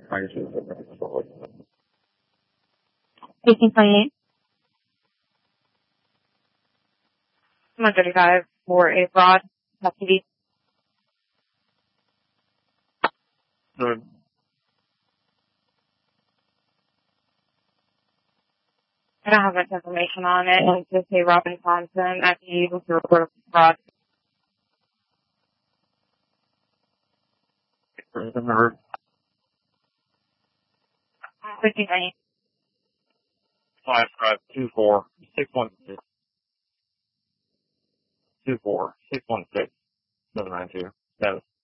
I guess it's shortly. 1828. 135 for a fraud. TV. Good. I don't have much information on it. It's just say Robin Thompson at the able to report of fraud. Number 1598. 5524 616 24 616 792 7.